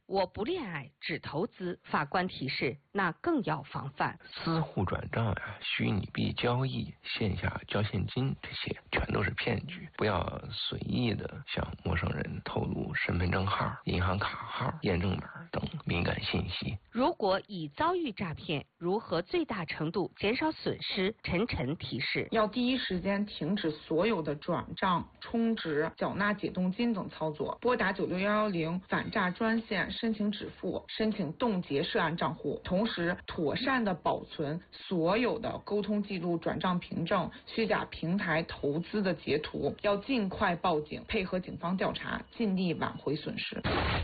我不恋爱只投资，法官提示那更要防范。 私户转账呀、虚拟币交易、线下交现金，这些全都是骗局。不要随意的向陌生人透露身份证号、银行卡号、验证码等敏感信息。 如果已遭遇诈骗，如何最大程度减少损失？陈晨提示， 要第一时间停止所有的转账、充值、缴纳解冻金等操作，拨打96110反诈专线申请止付、申请冻结涉案账户，同时妥善的保存所有的沟通记录、转账凭证、虚假平台投资的截图，要尽快报警，配合警方调查，尽力挽回损失。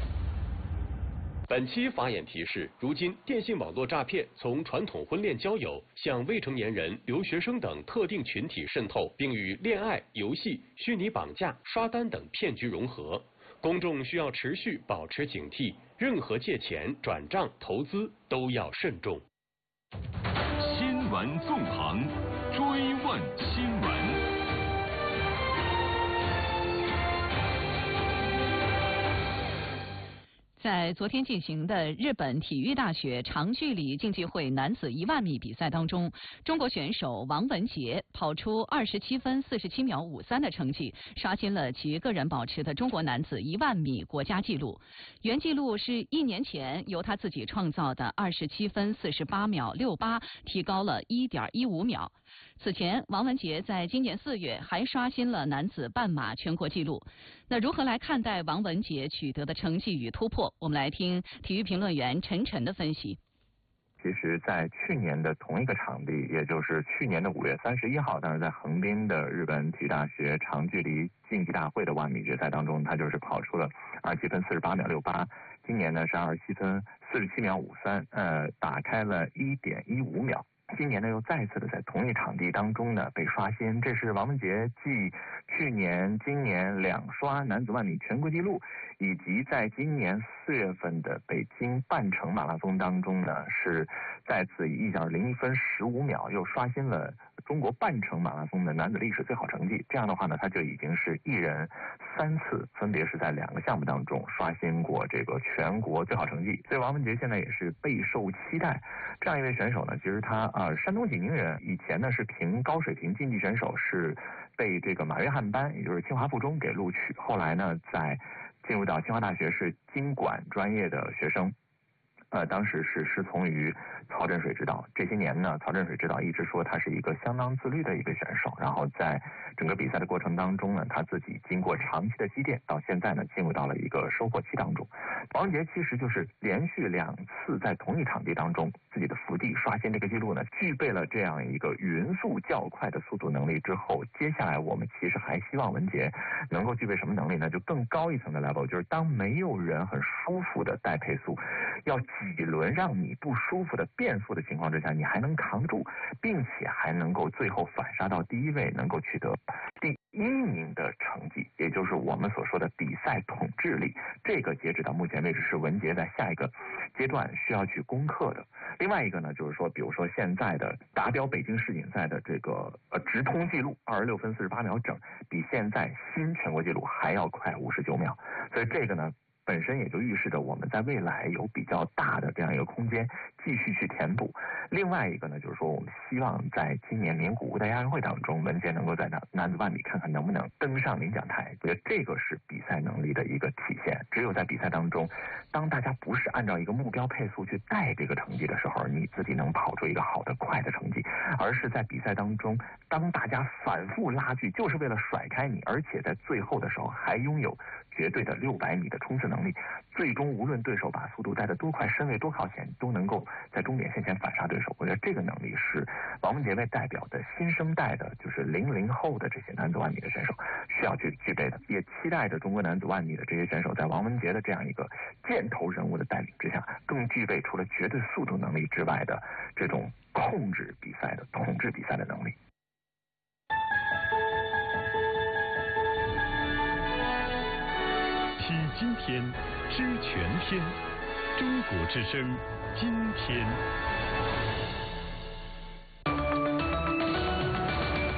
本期法眼提示：如今电信网络诈骗从传统婚恋交友向未成年人、留学生等特定群体渗透，并与恋爱、游戏、虚拟绑架、刷单等骗局融合。公众需要持续保持警惕，任何借钱、转账、投资都要慎重。 新闻纵横，追问新闻。 在昨天进行的日本体育大学长距离竞技会男子10000米比赛当中，中国选手王文杰跑出27分47秒53的成绩，刷新了其个人保持的中国男子10000米国家纪录。原纪录是1年前由他自己创造的27分48秒68，提高了1.15秒。此前，王文杰在今年4月还刷新了男子半马全国纪录。那如何来看待王文杰取得的成绩与突破？我们来听体育评论员陈晨的分析。 其实在去年的同一个场地，也就是去年的5月31号，当时在横滨的日本体育大学长距离竞技大会的10000米决赛当中，他就是跑出了27分48秒68，今年呢是27分47秒53，打开了1.15秒。今年呢又再次的在同一场地当中呢被刷新，这是王文杰继去年、今年2刷男子10000米全国纪录，以及在今年4月份的北京半程马拉松当中呢是再次以1.01分15秒又刷新了中国半程马拉松的男子历史最好成绩。这样的话呢，他就已经是一人3次，分别是在2个项目当中刷新过这个全国最好成绩。所以王文杰现在也是备受期待。这样一位选手呢，其实他山东济宁人，以前呢是凭高水平竞技选手是被这个马约翰班，也就是清华附中给录取，后来呢在进入到清华大学是经管专业的学生。当时是师从于曹振水指导，这些年呢，曹振水指导一直说他是一个相当自律的一个选手，然后在整个比赛的过程当中呢，他自己经过长期的积淀，到现在呢进入到了一个收获期当中。王文杰其实就是连续2次在同一场地当中自己的伏地刷新这个记录呢，具备了这样一个匀速较快的速度能力之后，接下来我们其实还希望文杰能够具备什么能力呢？就更高一层的 level， 就是当没有人很舒服的带配速，要几轮让你不舒服的变速的情况之下，你还能扛住，并且还能够最后反杀到第1位，能够取得第1名的成绩，也就是我们所说的比赛统治力。这个截止到目前为止是文杰在下一个阶段需要去攻克的。另外一个呢，就是说比如说现在的达标北京世锦赛的这个直通记录26分48秒整，比现在新全国纪录还要快59秒，所以这个呢本身也就预示着我们在未来有比较大的这样一个空间继续去填补。另外一个呢，就是说我们希望在今年名古屋的亚运会当中，文杰能够在男子10000米看看能不能登上领奖台。我觉得这个是比赛能力的一个体现。只有在比赛当中，当大家不是按照一个目标配速去带这个成绩的时候，你自己能跑出一个好的快的成绩，而是在比赛当中，当大家反复拉锯就是为了甩开你，而且在最后的时候还拥有绝对的600米的冲刺能力，最终无论对手把速度带得多快，身位多靠前，都能够在终点线前反杀对手。我觉得这个能力是王文杰为代表的新生代的，就是00后的这些男子10000米的选手需要去具备的。也期待着中国男子10000米的这些选手在王文杰的这样一个箭头人物的带领之下，更具备除了绝对速度能力之外的这种控制比赛的统治比赛的能力。 听今天，知全天，中国之声，今天。 今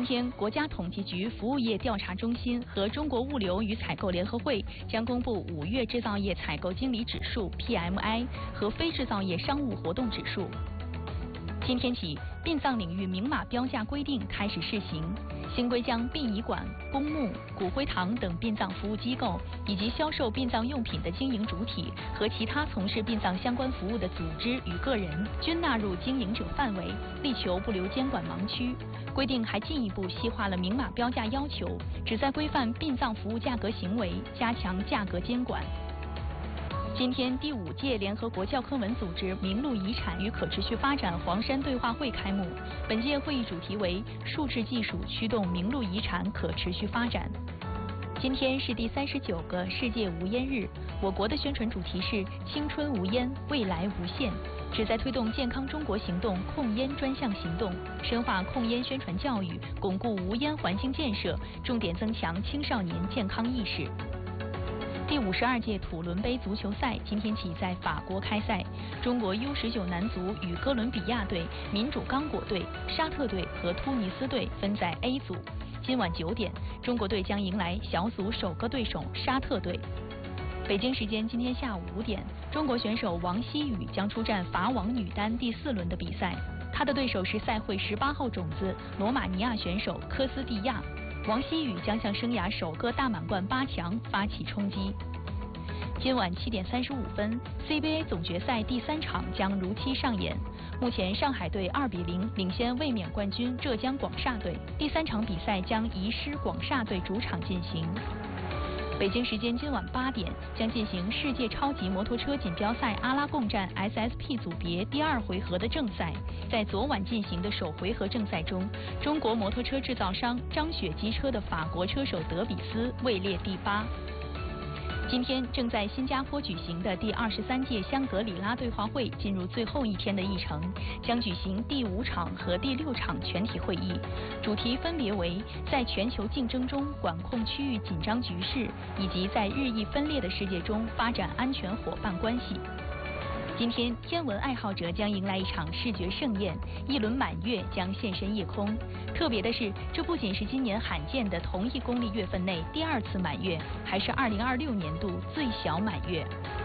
今天，国家统计局服务业调查中心和中国物流与采购联合会将公布5月制造业采购经理指数 PMI 和非制造业商务活动指数。今天起，殡葬领域明码标价规定开始试行。新规将殡仪馆、公墓、骨灰堂等殡葬服务机构以及销售殡葬用品的经营主体和其他从事殡葬相关服务的组织与个人均纳入经营者范围，力求不留监管盲区。规定还进一步细化了明码标价要求，旨在规范殡葬服务价格行为，加强价格监管。今天，第5届联合国教科文组织名录遗产与可持续发展黄山对话会开幕。本届会议主题为“数字技术驱动名录遗产可持续发展”。今天是第39个世界无烟日，我国的宣传主题是“青春无烟，未来无限”，旨在推动健康中国行动控烟专项行动，深化控烟宣传教育，巩固无烟环境建设，重点增强青少年健康意识。第52届土伦杯足球赛今天起在法国开赛，中国 U19 男足与哥伦比亚队、民主刚果队、沙特队和突尼斯队分在 A 组。今晚9点，中国队将迎来小组首个对手沙特队。北京时间今天下午5点，中国选手王希雨将出战法网女单第4轮的比赛，她的对手是赛会18号种子罗马尼亚选手科斯蒂亚。王希雨将向生涯首个大满贯8强发起冲击。今晚7点35分 ，CBA 总决赛第3场将如期上演。目前上海队2-0领先卫冕冠军浙江广厦队，第3场比赛将移师广厦队主场进行。北京时间今晚8点将进行世界超级摩托车锦标赛阿拉贡站 SSP 组别第2回合的正赛。在昨晚进行的首回合正赛中，中国摩托车制造商张雪机车的法国车手德比斯位列第8。今天正在新加坡举行的第23届香格里拉对话会进入最后一天的议程，将举行第5场和第6场全体会议，主题分别为在全球竞争中管控区域紧张局势，以及在日益分裂的世界中发展安全伙伴关系。今天，天文爱好者将迎来一场视觉盛宴，一轮满月将现身夜空。特别的是，这不仅是今年罕见的同一公历月份内第2次满月，还是2026年度最小满月。